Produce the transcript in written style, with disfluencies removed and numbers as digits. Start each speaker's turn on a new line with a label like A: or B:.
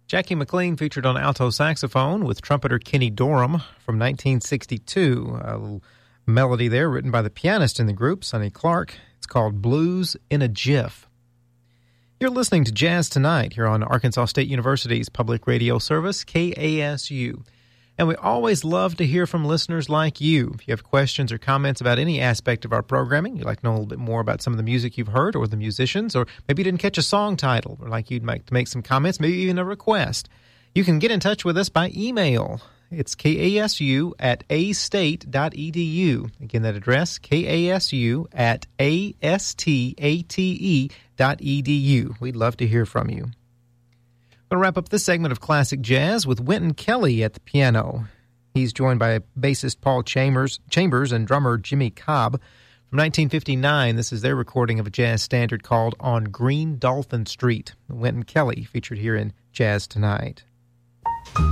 A: Jackie McLean featured on alto saxophone with trumpeter Kenny Dorham from 1962. A little melody there written by the pianist in the group, Sonny Clark. It's called Blues in a Jiff. You're listening to Jazz Tonight here on Arkansas State University's public radio service, KASU. And we always love to hear from listeners like you. If you have questions or comments about any aspect of our programming, you'd like to know a little bit more about some of the music you've heard or the musicians, or maybe you didn't catch a song title, or like you'd like to make some comments, maybe even a request, you can get in touch with us by email. It's kasu@astate.edu. Again, that address, kasu@astate.edu. We'd love to hear from you. We'll wrap up this segment of Classic Jazz with Wynton Kelly at the piano. He's joined by bassist Paul Chambers and drummer Jimmy Cobb. From 1959, this is their recording of a jazz standard called On Green Dolphin Street. Wynton Kelly featured here in Jazz Tonight.